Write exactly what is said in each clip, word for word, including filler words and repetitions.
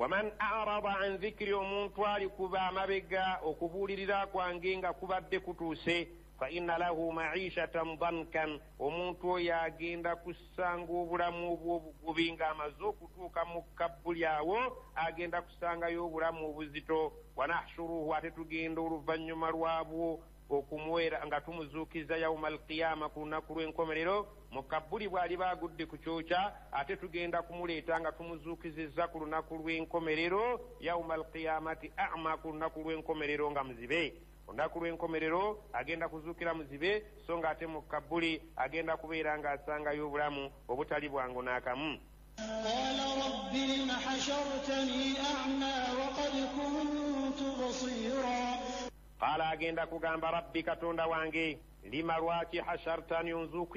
waman arada an dhikri omuntu alikuba amabega okubuulirira kwange nga kubadde kutuuse fa inna lahu maishatan dankan omuntu oyo agenda kusanga obulamu obwobugubi ng'amaze okutuuka mu kabbuli awo agenda kusangayo obulamu obuzito wanahshuruhu ate tugenda oluvannyuma lwabwo okumuwera nga tumuzuukiza yauma alqiyama ku lunaku lw'enkomerero mu kabbuli bw'ali baagudde ku kyokya ate tugenda kumuleeta nga tumuzuukizizza ku lunaku lw'enkomerero yauma alqiyamati ama ku lunaku lw'enkomerero nga muzibe olunaku lw'enkomerero agenda kuzuukira muzibe so nga ate mu kabbuli agenda kubeera ng'asangayo obulamu obutali bwangu n'akamu. qala rabbi lima hashartani a'ma wa qad kuntu basira qala agenda kugamba rabbi katonda wange lima lwaki hashartani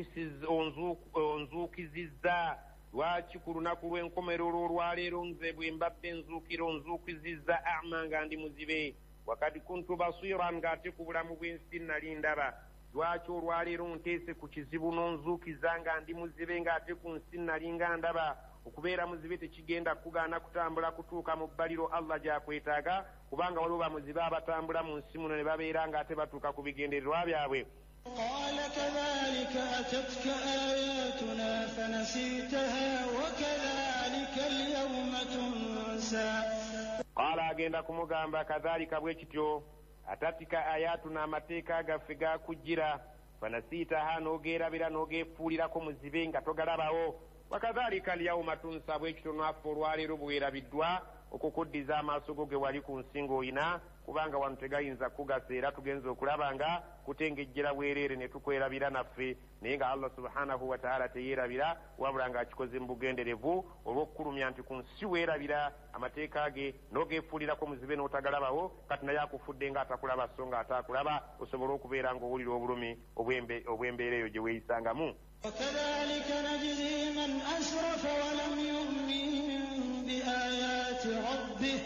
onzuukizizza lwaki ku lunaku lw'enkomerero olwaleero nze bwe mbadde nzuukira onzuukizizza a'ma nga ndi muzibe wakad kuntu basiran ng'ate ku bulamu bw'ensi nali ndaba lwaki olwaleero nteese ku kizibu n'onzuukiza nga ndi muzibe ng'ate ku nsi nali nga ndaba okubeera muzibe tekigenda kugaana kutambula kutuuka mu bbaliro Allah gy'akwetaaga kubanga waliwo bamuzibe abatambula mu nsi muno ne babeera ng'ate batuuka ku bigendererwa byabwe. قال كذلك أتتك آياتنا فنسيتها وكذلك اليوم تنسى قال agenda kumugamba kadhalika bwe kityo atatika ayatuna amateeka gaffe gakujjira fanasiitaha n'ogeerabira n'ogeefuulirako muzibe nga togalabawo wakadhalika alyawma tunsa bwe kityo naffe olwaleero bwerabiddwa okukuddiza amaaso go ge wali ku nsi ng'oyina kubanga wano tegayinza kugasa era tugenza okulaba nga kutengejjera bwereere ne tukwerabira naffe naye nga Allah subhanahu wa ta'ala teyeerabira wabula ng'akikoze mu bugenderevu olw'okukulumya nti ku nsi weerabira amateeka ge n'ogeefuulirako muzibe n'otagalabawo kati naye akufudde ng'atakulaba so nga ataakulaba osobola okubeera ng'owulira obulumi obw'embeera eyo gye weeyisangamu. وكذلك نجزي من أسرف ولم يؤمن بآيات ربه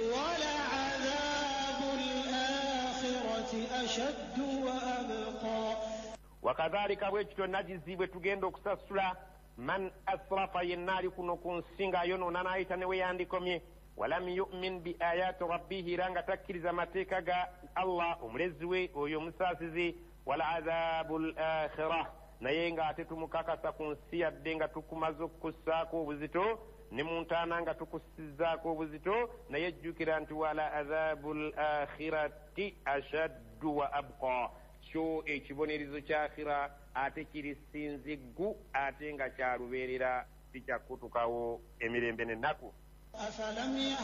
ولعذاب الآخرة أشد وأبقى. وكذلك bwekityo najizi bwe tugenda okusasula man asrafa yennaali kuno ku nsi nga yonoona n'ayita ne weyandikomye walam yu'min bi ayati rabbihi era nga takkiriza amateeka ga Allah omulezi we oyo omusaasizi wala adhabu al-akhirah naye ng'ate tumukakasa ku nsi yadde nga tukumaze okukussaako obuzito ne mu ntaana nga tukussizzaako obuzito naye jjukira nti wala adhabu l-akhirati ashaddu wa abqa kyo ekibonerezo kya akhira ate kiri sinziggu ate nga kyalubeerera si kyakutukawo emirembe n'ennaku.